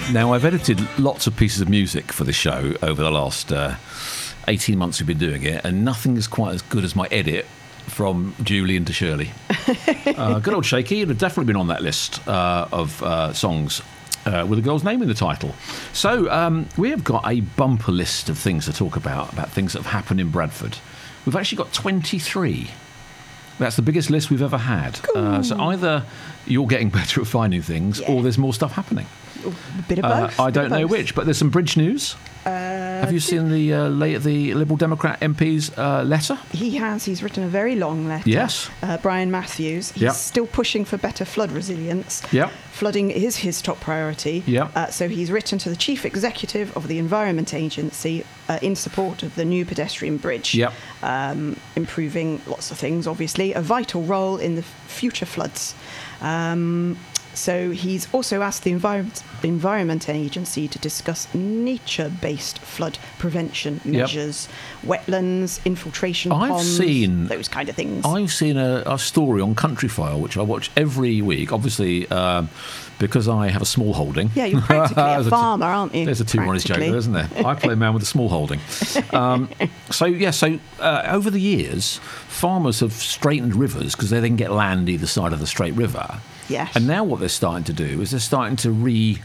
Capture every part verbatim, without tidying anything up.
Now, I've edited lots of pieces of music for the show over the last uh, eighteen months we've been doing it, and nothing is quite as good as my edit from Julian to Shirley. uh, good old Shaky, would have definitely been on that list uh, of uh, songs uh, with a girl's name in the title. So um, we have got a bumper list of things to talk about, about things that have happened in Bradford. We've actually got twenty-three. That's the biggest list we've ever had. Uh, so either you're getting better at finding things, yeah. or there's more stuff happening. A bit of both. Uh, I don't know both. which, but there's some bridge news. Uh, Have you seen the uh, la- the Liberal Democrat M P's uh, letter? He has. He's written a very long letter. Yes. Uh, Brian Matthews. He's yep. still pushing for better flood resilience. Yep. Flooding is his top priority. Yep. Uh, so he's written to the Chief Executive of the Environment Agency uh, in support of the new pedestrian bridge. Yep. Um, improving lots of things, obviously. A vital role in the future floods. Um, So he's also asked the Envir- Environment Agency to discuss nature-based flood prevention measures, yep. wetlands, infiltration I've ponds, seen, those kind of things. I've seen a, a story on Countryfile, which I watch every week, obviously um, because I have a small holding. Yeah, you're practically a farmer, aren't you? There's a two-minute joke there, isn't there? I play a man with a small holding. Um, so, yeah, so uh, over the years, farmers have straightened rivers because they then get land either side of the straight river. Yes. And now what they're starting to do is they're starting to re,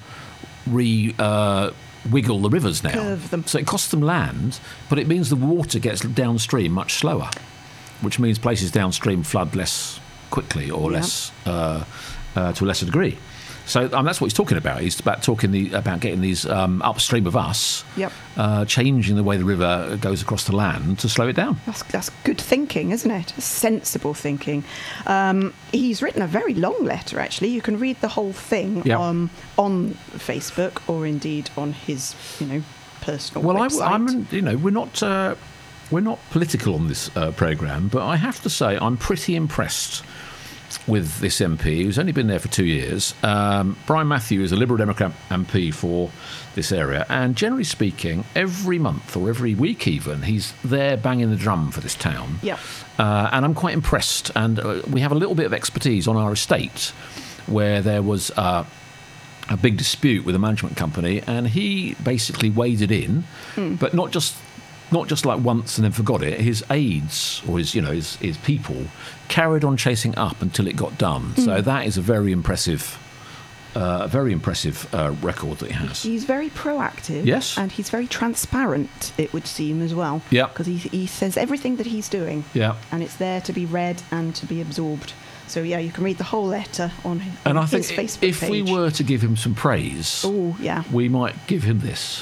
re uh, wiggle the rivers now. Curve them. So it costs them land, but it means the water gets downstream much slower, which means places downstream flood less quickly or yeah. less uh, uh, to a lesser degree. So um, that's what he's talking about. He's about talking the, about getting these um, upstream of us, yep. uh, changing the way the river goes across the land to slow it down. That's, that's good thinking, isn't it? Sensible thinking. Um, he's written a very long letter, actually. You can read the whole thing yep. um, on Facebook or indeed on his, you know, personal well, website. Well, I'm, you know, we're not uh, we're not political on this uh, programme, but I have to say I'm pretty impressed with this M P, who's only been there for two years. Um, Brian Matthews is a Liberal Democrat M P for this area, and generally speaking, every month or every week even, he's there banging the drum for this town. Yeah. Uh, and I'm quite impressed. And uh, we have a little bit of expertise on our estate where there was uh, a big dispute with a management company, and he basically waded in, mm. but not just not just like once and then forgot it. His aides or his, you know, his, his people carried on chasing up until it got done. Mm. So that is a very impressive, uh, very impressive uh, record that he has. He's very proactive. Yes. And he's very transparent, it would seem, as well. Yeah. Because he, he says everything that he's doing. Yeah. And it's there to be read and to be absorbed. So, yeah, you can read the whole letter on, on and I his think Facebook if page. we were to give him some praise, Ooh, yeah. we might give him this.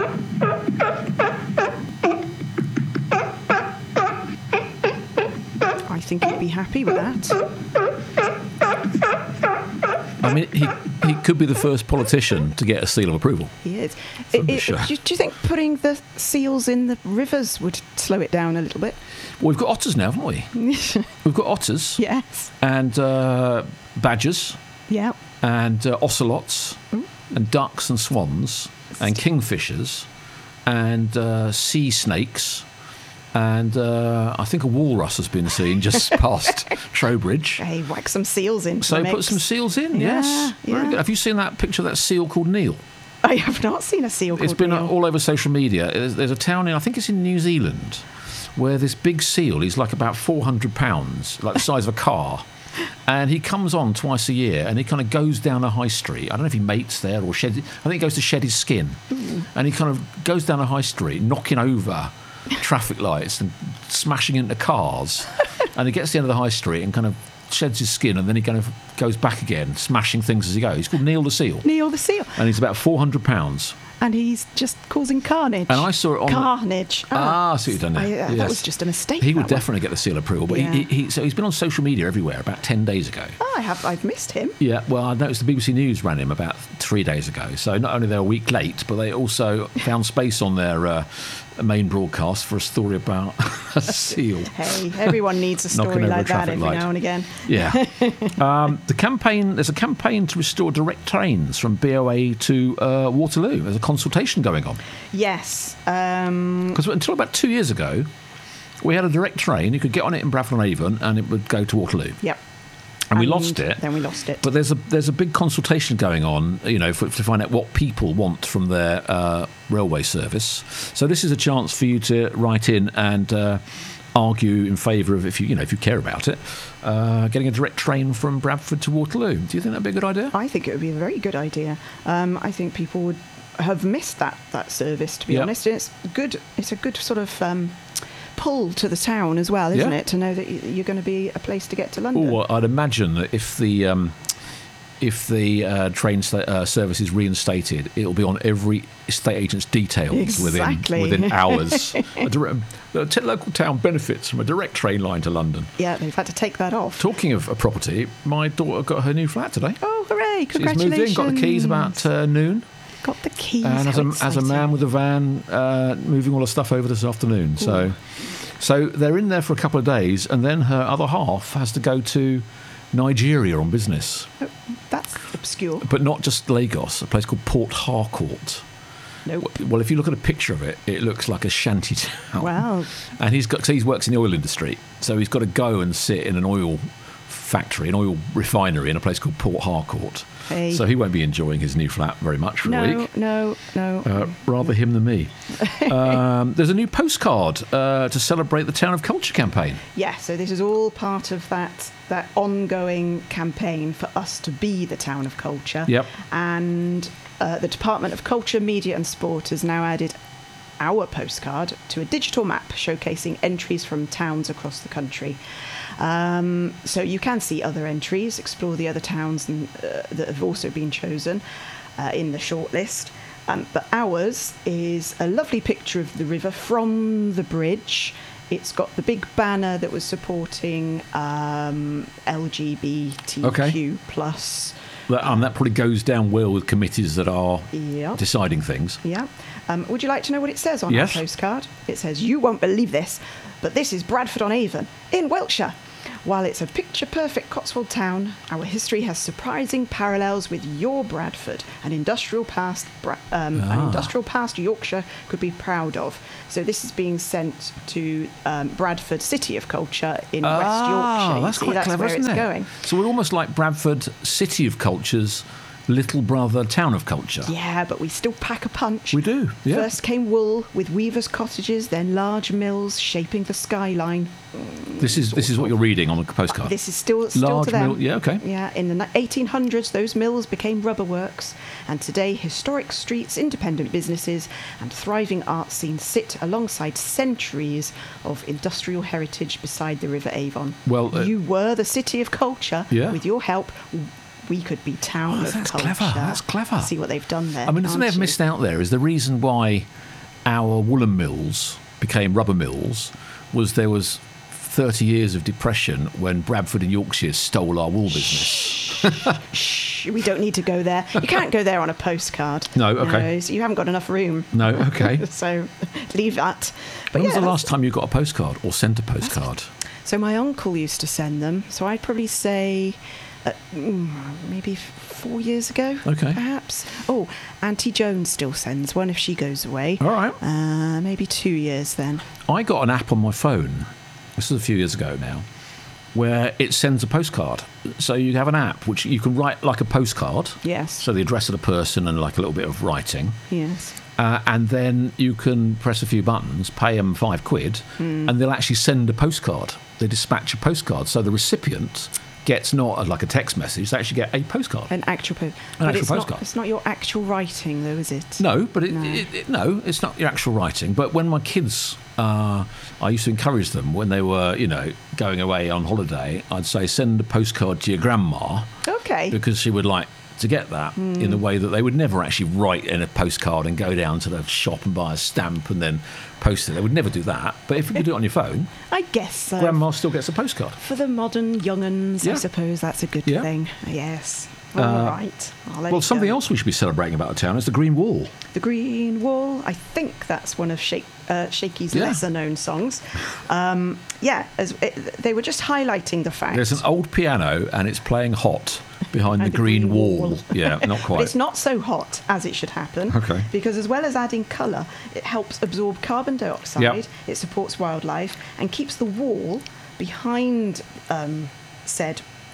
I think he'd be happy with that. I mean, he he could be the first politician to get a seal of approval. He is. From It, the it, show. do, do you think putting the seals in the rivers would slow it down a little bit? Well, we've got otters now, haven't we? We've got otters. Yes. And uh, badgers. Yeah. And uh, ocelots. Ooh. And ducks and swans. And kingfishers. And uh, sea snakes. And uh, I think a walrus has been seen just past Trowbridge. Hey, whack some seals in. So put some seals in, yeah, yes. Very yeah. good. Have you seen that picture of that seal called Neil? I have not seen a seal called It's been Neil. all over social media. There's, there's a town in, I think it's in New Zealand, where this big seal, he's like about four hundred pounds, like the size of a car. And he comes on twice a year and he kind of goes down a high street. I don't know if he mates there or sheds. I think he goes to shed his skin. Ooh. And he kind of goes down a high street, knocking over traffic lights and smashing into cars. And he gets to the end of the high street and kind of sheds his skin, and then he kind of goes back again, smashing things as he goes. He's called Neil the Seal. Neil the Seal. And he's about four hundred pounds. And he's just causing carnage. And I saw it on... Carnage. The, ah, I see what you've done there. I, uh, yes. That was just a mistake. He would one. definitely get the seal approval. But yeah. he, he, he, so he's been on social media everywhere about ten days ago. Oh, I have, I've missed him. Yeah, well, I noticed the B B C News ran him about three days ago. So not only they're a week late, but they also found space on their uh, main broadcast for a story about a seal. Hey, everyone needs a story like that every light. now and again. Yeah. um, the campaign, there's a campaign to restore direct trains from B O A to uh, Waterloo. There's a consultation going on. Yes. Because um, until about two years ago, we had a direct train. You could get on it in Bradford-on-Avon and it would go to Waterloo. Yep. And we lost it. Then we lost it. But there's a there's a big consultation going on, you know, for, to find out what people want from their uh, railway service. So this is a chance for you to write in and uh, argue in favour of, if you you know if you care about it, uh, getting a direct train from Bradford to Waterloo. Do you think that'd be a good idea? I think it would be a very good idea. Um, I think people would have missed that that service, to be Yep. honest. And it's good. It's a good sort of um, pull to the town as well, isn't Yeah. it? To know that y- you're going to be a place to get to London. Oh, I'd imagine that if the um, if the uh, train sta- uh, service is reinstated, it'll be on every estate agent's details Exactly. within within hours. a direct, the t- local town benefits from a direct train line to London. Yeah, they've had to take that off. Talking of a property, my daughter got her new flat today. Oh, hooray! She's Congratulations. moved in, got the keys about uh, noon, Got the keys. and as How a, as a exciting. man with a van, uh, moving all the stuff over this afternoon. So, so they're in there for a couple of days, and then her other half has to go to Nigeria on business. Oh, that's obscure. But not just Lagos, a place called Port Harcourt. Nope. Well, if you look at a picture of it, it looks like a shanty town. Wow. And he's got, so he works in the oil industry, so he's got to go and sit in an oil factory, an oil refinery in a place called Port Harcourt. Hey. So he won't be enjoying his new flat very much for a No, week. no, no. Uh, rather him than me. um, there's a new postcard uh, to celebrate the Town of Culture campaign. Yeah, so this is all part of that that ongoing campaign for us to be the town of culture. Yep. And uh, the Department of Culture, Media and Sport has now added our postcard to a digital map showcasing entries from towns across the country. Um, so you can see other entries, explore the other towns and, uh, that have also been chosen uh, in the shortlist. Um, but ours is a lovely picture of the river from the bridge. It's got the big banner that was supporting um, L G B T Q Okay. plus. That, um, that probably goes down well with committees that are Yeah. deciding things. Yeah. Um, would you like to know what it says on Yes. our postcard? It says, "You won't believe this, but this is Bradford on Avon in Wiltshire. While it's a picture-perfect Cotswold town, our history has surprising parallels with your Bradford, an industrial past, Bra- um, an Ah. industrial past Yorkshire could be proud of." So this is being sent to um, Bradford City of Culture in West Yorkshire. You that's see, quite that's clever, where isn't it's it? going. So we're almost like Bradford City of Culture's little brother Town of Culture. Yeah, but we still pack a punch. We do, yeah. First came wool with weavers' cottages, then large mills shaping the skyline. This is this is what you're reading on the postcard. This is still still Large to them. mill- yeah, okay. Yeah, in the ni- eighteen hundreds, those mills became rubber works, and today historic streets, independent businesses, and thriving art scenes sit alongside centuries of industrial heritage beside the River Avon. Well, uh, you were the city of culture. Yeah. With your help, we could be town Oh, of that's culture. clever, that's clever. See what they've done there. I mean, the thing aren't they've you? missed out there is the reason why our woolen mills became rubber mills was there was thirty years of depression when Bradford and Yorkshire stole our wool business. Shh, we don't need to go there. You can't go there on a postcard. No, okay. No, so you haven't got enough room. No, okay. So leave that. But When was yeah, the last that's- time you got a postcard or sent a postcard? So my uncle used to send them. So I'd probably say uh, mm, maybe f- four years ago. Okay. Perhaps. Oh, Auntie Joan still sends one if she goes away. All right. Uh, maybe two years then. I got an app on my phone, this is a few years ago now, where it sends a postcard. So you have an app which you can write like a postcard. Yes. So the address of the person and like a little bit of writing. Yes. Uh, and then you can press a few buttons, pay them five quid, Hmm. and they'll actually send a postcard. They dispatch a postcard. So the recipient gets not a, like a text message, they actually get a postcard. An actual post. An but actual it's postcard. Not, it's not your actual writing, though, is it? No, but it, No. It, it, no, it's not your actual writing. But when my kids, uh, I used to encourage them when they were, you know, going away on holiday. I'd say send a postcard to your grandma Okay. because she would like to get that in the way that they would never actually write in a postcard and go down to the shop and buy a stamp and then post it. They would never do that. But if you could do it on your phone, I guess so. grandma still gets a postcard. For the modern young'uns, Yeah. I suppose that's a good Yeah. thing. Yes. All Uh, right. I'll let Well, it something go. else we should be celebrating about the town is the Green Wall. The Green Wall. I think that's one of Shake, uh, Shakey's Yeah. lesser-known songs. Um, yeah, as it, they were just highlighting the fact. There's an old piano and it's playing hot behind the, And the green, green wall. wall. Yeah, not quite. But it's not so hot as it should happen. Okay. Because as well as adding colour, it helps absorb carbon dioxide, Yep. it supports wildlife, and keeps the wall behind um, said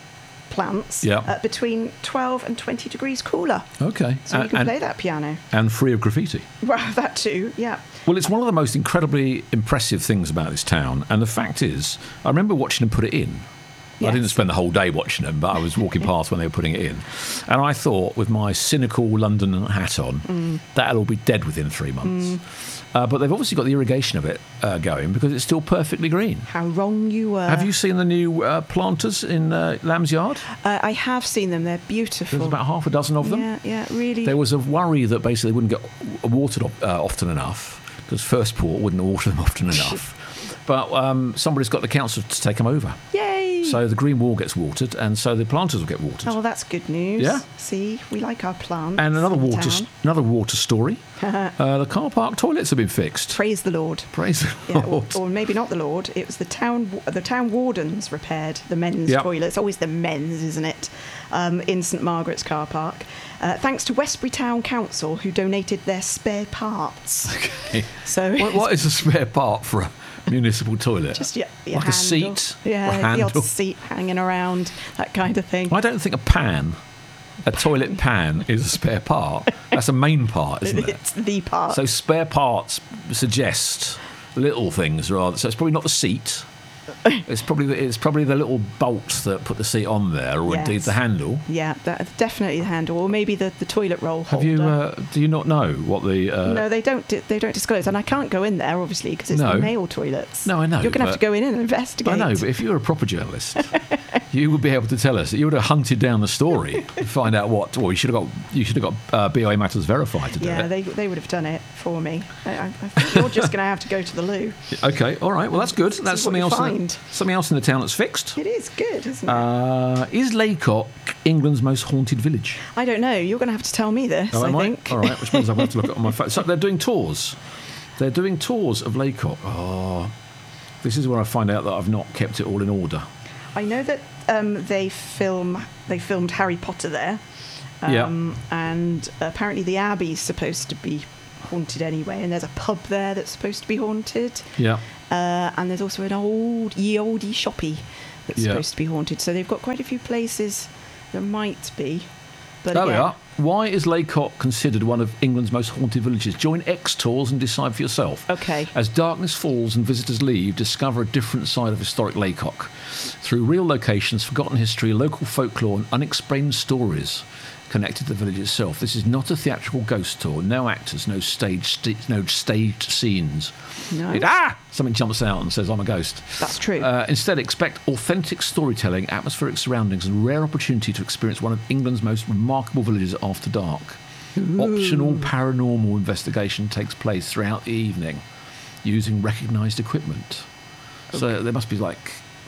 plants Yeah. uh, between twelve and twenty degrees cooler. Okay. So you and, can and, play that piano. and free of graffiti. Well, that too, yeah. Well, it's one of the most incredibly impressive things about this town. And the fact is, I remember watching them put it in. I Yes. didn't spend the whole day watching them, but I was walking past when they were putting it in. And I thought, with my cynical London hat on, Mm. that'll all be dead within three months. Uh, but they've obviously got the irrigation of it uh, going because it's still perfectly green. How wrong you were. Have you seen the new uh, planters in uh, Lamb's Yard? Uh, I have seen them. They're beautiful. There's about half a dozen of them. Yeah, yeah, really. There was a worry that basically they wouldn't get watered uh, often enough because First Port wouldn't water them often enough. But um, somebody's got the council to take them over. Yay! So the green wall gets watered, and so the planters will get watered. Oh, well, that's good news. Yeah. See, we like our plants. And another in water, town. another water story. uh, the car park toilets have been fixed. Praise the Lord. Praise the Yeah, or, Lord. or maybe not the Lord. It was the town. The town wardens repaired the men's Yep. toilets. Always the men's, isn't it? Um, in St Margaret's car park, uh, thanks to Westbury Town Council, who donated their spare parts. Okay. So What, what is a spare part for a municipal toilet? just your, your like a handle. seat? Yeah, or a the handle? odd seat hanging around, that kind of thing. I don't think a pan, a toilet pan, is a spare part. That's a main part, isn't it? It's the part. So spare parts suggest little things rather. So it's probably not the seat. It's probably the, it's probably the little bolts that put the seat on there, or Yes. indeed the handle. Yeah, that, definitely the handle, or maybe the, the toilet roll Have holder. you? Uh, do you not know what the? Uh, No, they don't. di- They don't disclose, and I can't go in there obviously because it's No. the male toilets. No, I know, You're going to have but- to go in and investigate. I know, but if you were a proper journalist, you would be able to tell us. You would have hunted down the story to find out what. Well, you should have got. You should have got uh, B O A Matters Verified to do Yeah, it. they they would have done it for me. I, I, I think you're just going to have to go to the loo. Okay, all right. Well, that's good. This That's is what something you else. In find. the, something else in the town that's fixed. It is good, isn't it? Uh, is Laycock England's most haunted village? I don't know. You're going to have to tell me this. Oh, I am I? think. All right, which means I have to look at on my phone. So they're doing tours. They're doing tours of Laycock. Oh, this is where I find out that I've not kept it all in order. I know that um, they film. They filmed Harry Potter there. Yeah. Um, And apparently the Abbey's supposed to be haunted anyway, and there's a pub there that's supposed to be haunted. Yeah. Uh, and there's also an old ye olde shoppy that's Yeah. supposed to be haunted. So they've got quite a few places there might be. But There we again, are. Why is Laycock considered one of England's most haunted villages? Join X Tours and decide for yourself. Okay. As darkness falls and visitors leave, discover a different side of historic Laycock. Through real locations, forgotten history, local folklore and unexplained stories connected to the village itself. This is not a theatrical ghost tour. No actors, no stage, st- no staged scenes. No. It- ah! Something jumps out and says, I'm a ghost. That's true. Uh, instead, expect authentic storytelling, atmospheric surroundings, and rare opportunity to experience one of England's most remarkable villages after dark. Optional paranormal investigation takes place throughout the evening using recognised equipment. So there must be like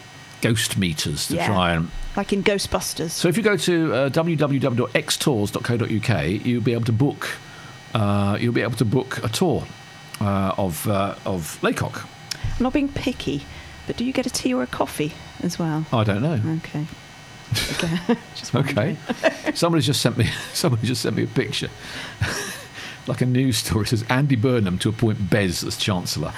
ghost meters to Yeah. try and. Like in Ghostbusters. So if you go to uh, w w w dot x tours dot co dot u k, you'll be able to book. Uh, you'll be able to book a tour uh, of uh, of Laycock. I'm not being picky, but do you get a tea or a coffee as well? I don't know. Okay. Okay. Just wondering. Okay. Somebody's just sent me. Somebody just sent me a picture, like a news story. It says Andy Burnham to appoint Bez as Chancellor.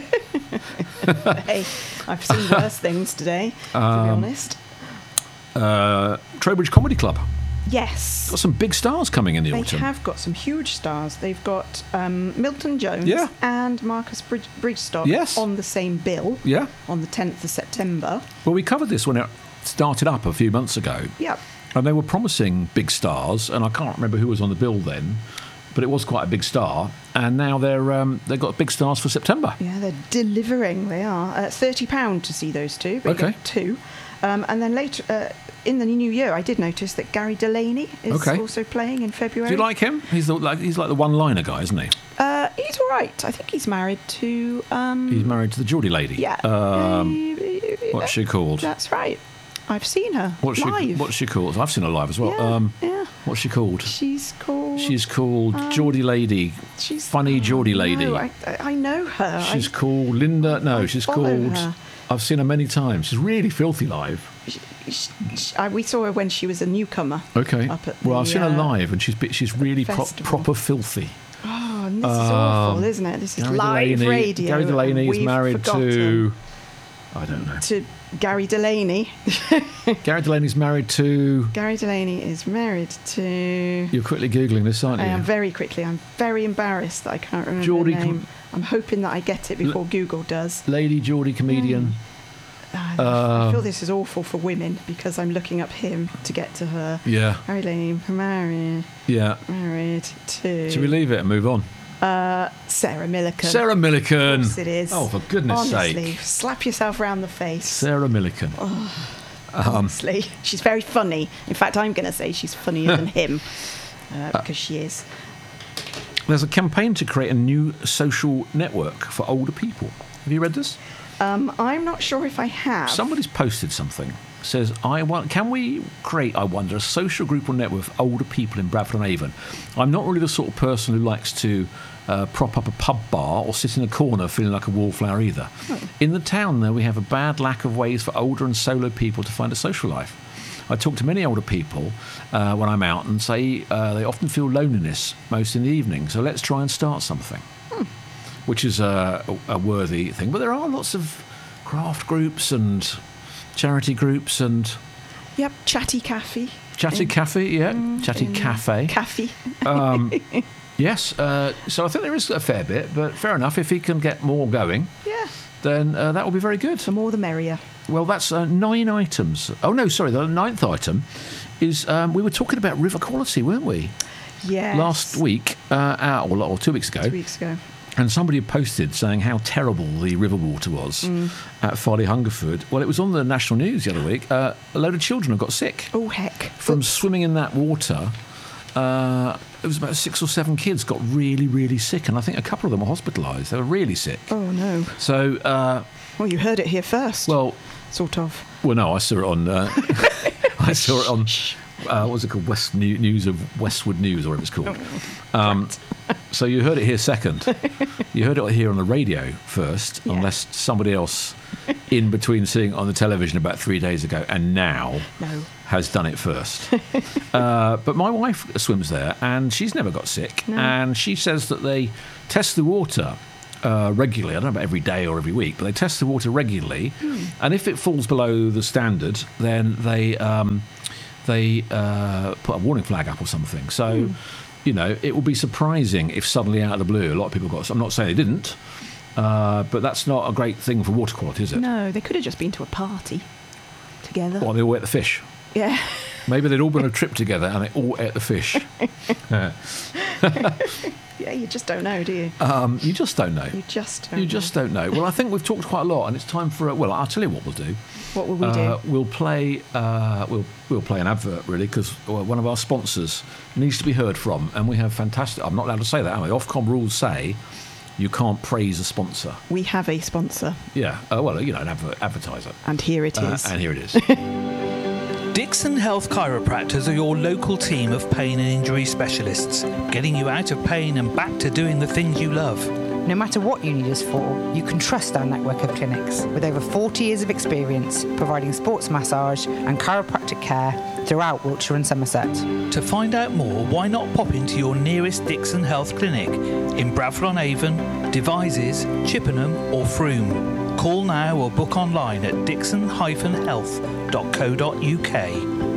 Hey, I've seen worse things today, to Um, be honest. Uh, Trowbridge Comedy Club Yes. got some big stars coming in the They autumn. have got some huge stars. They've got um, Milton Jones Yeah. and Marcus Bridge- Bridgestock Yes. on the same bill Yeah. on the tenth of September. Well, we covered this when it started up a few months ago, Yep. and they were promising big stars, and I can't remember who was on the bill then, but it was quite a big star. And now they're um, they've got big stars for September. Yeah, they're delivering. They are. Uh, thirty pounds to see those two. But you Okay. get two. Um, and then later, uh, in the new year, I did notice that Gary Delaney is Okay. also playing in February. Do you like him? He's the, like he's like the one-liner guy, isn't he? Uh, he's all right. I think he's married to... Um, He's married to the Geordie lady. yeah. Um, what's she called? That's right. I've seen her What's she? live. What's she called? I've seen her live as well. Yeah, Um, yeah. what's she called? She's called... She's called Um, Geordie Lady. She's Funny Geordie oh, lady. No, I, I know her. She's I, called Linda. No, I she's follow called. her. I've seen her many times. She's really filthy live. she, she, I, we saw her when she was a newcomer. Okay. Up at Well, the, I've seen her uh, live, and she's bit- she's really pro- festival. proper filthy. Oh, and this is Um, awful, isn't it? This is Gary live Delaney, radio. Gary and Delaney is we've married forgotten to. I don't know. to Gary Delaney. Gary Delaney's married to... Gary Delaney is married to... You're quickly Googling this, aren't I you? am very quickly. I'm very embarrassed that I can't remember Geordie her name. com- I'm hoping that I get it before L- Google does. Lady Geordie comedian. Mm. Uh, uh, I feel this is awful for women because I'm looking up him to get to her. Yeah. Gary Delaney, married. Yeah. Married to... Should we leave it and move on? Uh, Sarah Millican. Sarah Millican. Of course it is. Oh, for goodness Honestly, sake. slap yourself round the face. Sarah Millican. Oh, um, honestly. She's very funny. In fact, I'm going to say she's funnier than him uh, because she is. There's a campaign to create a new social network for older people. Have you read this? Um, I'm not sure if I have. Somebody's posted something. Says, I want, can we create, I wonder, a social group or network for older people in Bradford and Avon? I'm not really the sort of person who likes to uh, prop up a pub bar or sit in a corner feeling like a wallflower either. Oh. In the town, though, we have a bad lack of ways for older and solo people to find a social life. I talk to many older people uh, when I'm out and say uh, they often feel loneliness most in the evening, so let's try and start something, hmm. which is a, a worthy thing. But there are lots of craft groups and charity groups and... Yep, Chatty Cafe. Chatty in, Cafe, yeah. Mm, Chatty Cafe. Cafe. um, yes, uh, so I think there is a fair bit, but fair enough. If he can get more going, yeah, then uh, that will be very good. The more the merrier. Well, that's uh, nine items. Oh, no, sorry, the ninth item is um, we were talking about river quality, weren't we? Yes. Last week, uh, out, or, or two weeks ago. Two weeks ago. And somebody had posted saying how terrible the river water was mm. at Farley Hungerford. Well, it was on the national news the other week. Uh, a load of children have got sick. Oh, heck. From Oops. swimming in that water. Uh, it was about six or seven kids got really, really sick. And I think a couple of them were hospitalised. They were really sick. Oh, no. So... Uh, well, you heard it here first. Well... Sort of. Well, no, I saw it on... Uh, I saw it on... Uh, what was it called? West New- News of Westwood News, or whatever it's called. Um, so you heard it here second. You heard it here on the radio first, yeah. Unless somebody else in between seeing it on the television about three days ago and now no. has done it first. uh, but my wife swims there, and she's never got sick. No. And she says that they test the water uh, regularly. I don't know about every day or every week, but they test the water regularly. Mm. And if it falls below the standard, then they... Um, they uh, put a warning flag up or something. So, mm. you know, it will be surprising if suddenly out of the blue a lot of people got... I'm not saying they didn't, uh, but that's not a great thing for water quality, is it? No, they could have just been to a party together. Well, they all ate the fish. Yeah. Maybe they'd all been on a trip together and they all ate the fish. yeah. Yeah, you just don't know, do you? Um, you just don't know. You just don't You know. just don't know. Well, I think we've talked quite a lot, and it's time for... A, well, I'll tell you what we'll do. What will we uh, do? We'll play. Uh, we'll we'll play an advert, really, because one of our sponsors needs to be heard from, and we have fantastic. I'm not allowed to say that, am I? Ofcom rules say you can't praise a sponsor. We have a sponsor. Yeah. Uh, well, you know, an adver- advertiser. And here it is. Uh, and here it is. Dixon Health Chiropractors are your local team of pain and injury specialists, getting you out of pain and back to doing the things you love. No matter what you need us for, you can trust our network of clinics with over forty years of experience providing sports massage and chiropractic care throughout Wiltshire and Somerset. To find out more, why not pop into your nearest Dixon Health clinic in Bradford-on-Avon, Devizes, Chippenham or Frome. Call now or book online at dixon dash health dot co dot uk.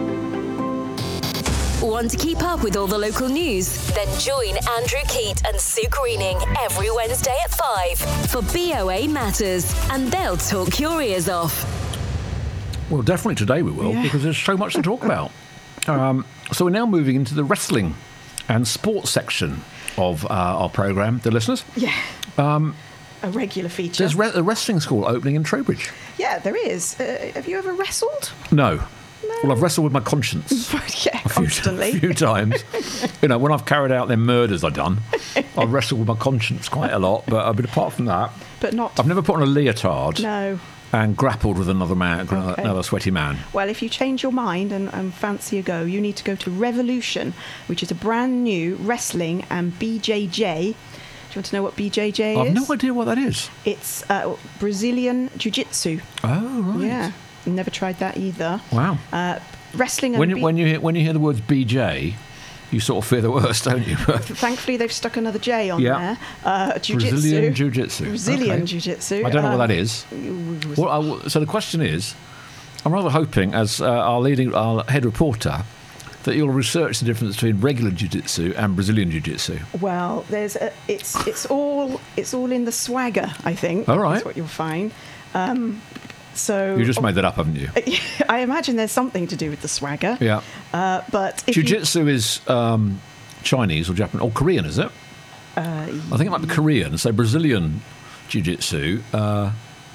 Want to keep up with all the local news? Then join Andrew Keat and Sue Greening every Wednesday at five for B O A Matters, and they'll talk your ears off. Well, definitely today we will, yeah. because there's so much to talk about. Um, so we're now moving into the wrestling and sports section of uh, our programme, the listeners. Yeah. Um, a regular feature. There's re- a wrestling school opening in Trowbridge. Yeah, there is. Uh, have you ever wrestled? No. No. Well, I've wrestled with my conscience. yeah, a few, constantly. A few times. You know, when I've carried out them murders I've done, I've wrestled with my conscience quite a lot. But, uh, but apart from that... But not... I've never put on a leotard. No. And grappled with another man, okay. another sweaty man. Well, if you change your mind and, and fancy a go, you need to go to Revolution, which is a brand new wrestling and B J J. Do you want to know what B J J I've is? no idea what that is. It's uh, Brazilian Jiu-Jitsu. Oh, right. Yeah. Never tried that either. Wow. Uh, wrestling and when you, B- when you hear, when you hear the words B J, you sort of fear the worst, don't you? Thankfully, they've stuck another J on yeah. there. Uh, jiu-jitsu. Brazilian Jiu-Jitsu. Brazilian okay. Jiu-Jitsu. I don't know um, what that is. Well, I, so the question is, I'm rather hoping, as uh, our leading, our head reporter, that you'll research the difference between regular jiu-jitsu and Brazilian jiu-jitsu. Well, there's a, it's it's all it's all in the swagger, I think. All right. That's what you'll find. Um, so You just made that up, haven't you? I imagine there's something to do with the swagger. Yeah. Uh, but if you, Jiu-jitsu is um, Chinese or Japanese or Korean, is it? uh, I think it might be Korean. So Brazilian jiu-jitsu. Uh,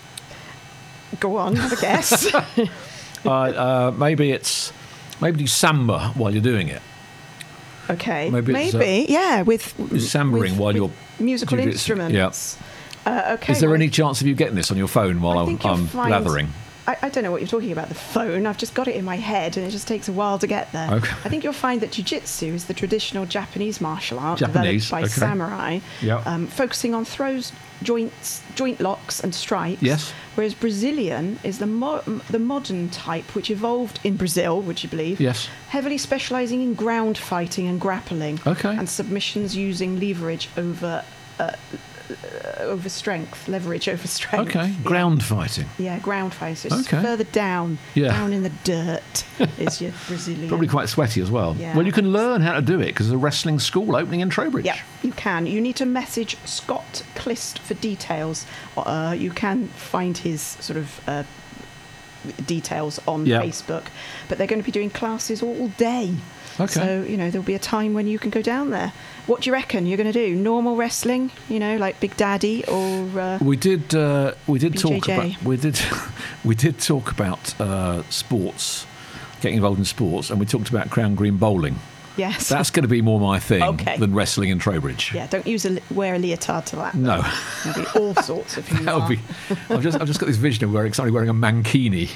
go on, have a guess. uh, uh, maybe it's maybe do samba while you're doing it. Okay, Maybe maybe, it's, uh, yeah, with Sambering with- while with you're musical jiu-jitsu. instruments. Uh, okay. Is there well, any chance of you getting this on your phone while I I'm, think you'll I'm find- blathering? I, I don't know what you're talking about, the phone. I've just got it in my head, and it just takes a while to get there. Okay. I think you'll find that jiu-jitsu is the traditional Japanese martial art Japanese, developed by okay. samurai, Yep. um, focusing on throws, joints, joint locks, and strikes. Yes. Whereas Brazilian is the mo- the modern type, which evolved in Brazil, would you believe? Yes. Heavily specialising in ground fighting and grappling. Okay. And submissions using leverage over. Uh, uh, over strength, leverage over strength. Okay, Yeah. ground fighting. Yeah, ground fighting. So it's Okay. further down, Yeah. down in the dirt is your Brazilian. Probably quite sweaty as well. Yeah. Well, you can learn how to do it because there's a wrestling school opening in Trowbridge. Yeah, you can. You need to message Scott Clist for details. Uh, you can find his sort of uh, details on Yeah. Facebook, but they're going to be doing classes all day. Okay. So, you know, there'll be a time when you can go down there. What do you reckon you're going to do? Normal wrestling, you know, like Big Daddy, or uh, We did. Uh, we did B J talk J. about. We did. We did talk about uh, sports, getting involved in sports, and we talked about Crown Green bowling. yes. That's going to be more my thing Okay. than wrestling in Trowbridge. Yeah, don't use a li- wear a leotard to that. No. There'll be all sorts of who you That'll are. be. I've just. I've just got this vision of wearing somebody wearing a mankini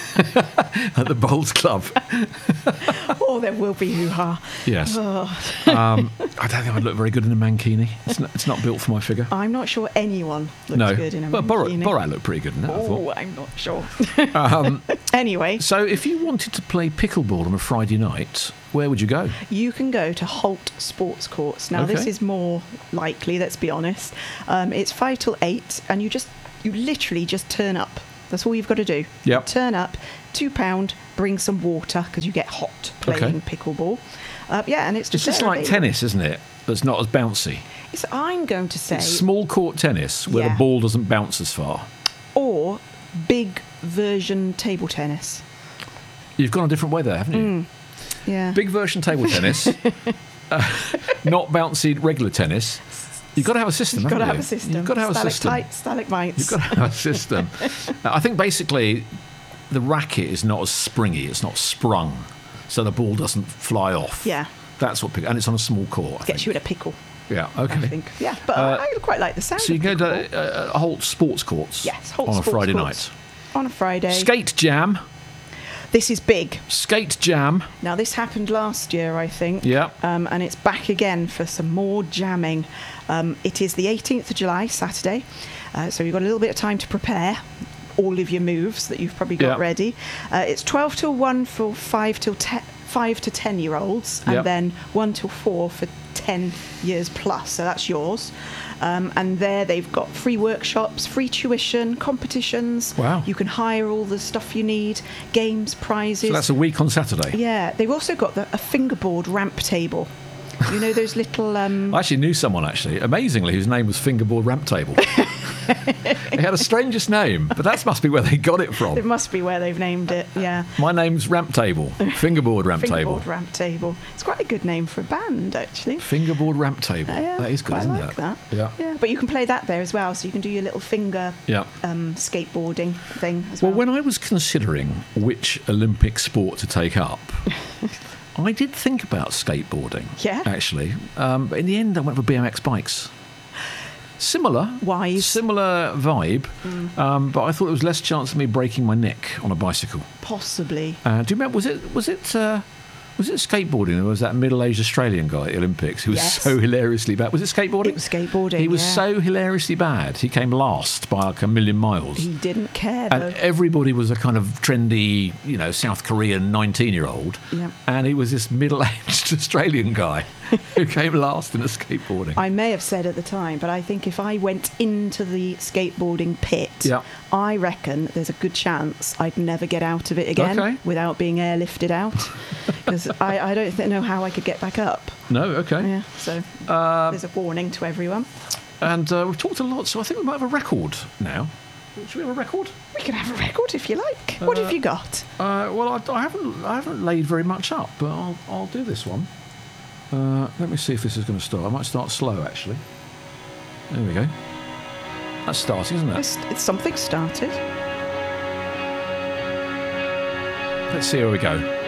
at the bowls club. Oh, there will be hoo-ha. Yes. Oh. Um, I don't think I'd look very good in a mankini. It's not, it's not built for my figure. I'm not sure anyone looks no. good in a Well, Borat, mankini. Borat looked pretty good in that, I Oh, thought. I'm not sure. Um, Anyway, so if you wanted to play pickleball on a Friday night, where would you go? you can go to Holt Sports Courts. Now, this Okay. is more likely, let's be honest. Um, it's five till eight, and you just, you literally just turn up. That's all you've got to do. Yep. Turn up, two pound, bring some water, because you get hot playing Okay. pickleball. Uh, yeah, and it's It's just just there like available. tennis, isn't it? That's not as bouncy. It's, I'm going to say, It's small court tennis where Yeah. the ball doesn't bounce as far. or big version table tennis. You've gone a different way there, haven't you? Yeah. Big version table tennis, uh, not bouncy regular tennis. You've got to have a system, You've got haven't to you? have a system. You've got to have a system. Stalactites, stalagmites. You've got to have a system. Now, I think basically the racket is not as springy. It's not sprung, so the ball doesn't fly off. Yeah. That's what, pick- and it's on a small court. I Gets think. you in a pickle, Yeah. I Okay. think. Yeah, but Uh, I quite like the sound So you of go pickleball. to uh, Holt Sports Courts. Yes, Holt on a Sports Friday Courts. night. On a Friday. Skate Jam. This is big. Skate Jam. Now, this happened last year, I think. Yeah. Um, and it's back again for some more jamming. Um, it is the eighteenth of July, Saturday. Uh, so you've got a little bit of time to prepare all of your moves that you've probably got Yeah. ready. Uh, it's twelve till one for five till te- five to ten year olds, and Yeah. then one till four for ten years plus. So that's yours. Um, and there they've got free workshops, free tuition, competitions. Wow. You can hire all the stuff you need, games, prizes. So that's a week on Saturday. Yeah, they've also got the, a fingerboard ramp table. You know those little. Um, I actually knew someone, actually, amazingly, whose name was Fingerboard Ramp Table. He had a strangest name, but that must be where they got it it from. must be where they've named it. Yeah, My name's Ramp Table. Fingerboard Ramp fingerboard Table. ramp table. It's quite a good name for a band, actually. Fingerboard Ramp Table. Uh, yeah, That is good, quite isn't like it? that. Yeah. Yeah, but you can play that there as well, so you can do your little finger Yeah. um, skateboarding thing as Well, well. when I was considering which Olympic sport to take up, I did think about skateboarding. Yeah? Actually, um, but in the end, I went for B M X bikes. Similar, Wise. similar vibe, um, but I thought there was less chance of me breaking my neck on a bicycle. Possibly. Uh, do you remember? Was it was it uh, was it skateboarding? Or was that middle-aged Australian guy at the Olympics who was Yes. so hilariously bad? Was it skateboarding? It was skateboarding. He was yeah. so hilariously bad. He came last by like a million miles. He didn't care though. And everybody was a kind of trendy, you know, South Korean nineteen-year-old. Yeah. And he was this middle-aged Australian guy. who came last in the skateboarding. I may have said at the time, but I think if I went into the skateboarding pit, Yeah. I reckon there's a good chance I'd never get out of it again Okay. without being airlifted out. Because I, I don't th- know how I could get back up. No, okay. Yeah, so Uh, there's a warning to everyone. and uh, we've talked a lot, so I think we might have a record now. Should we have a record? We can have a record if you like. What have you got? Uh, well, I, I haven't I haven't laid very much up, but I'll, I'll do this one. Uh, let me see if this is going to start. I might start slow, actually. There we go. That's starting, isn't it? It's, it's something started. Let's see how we go.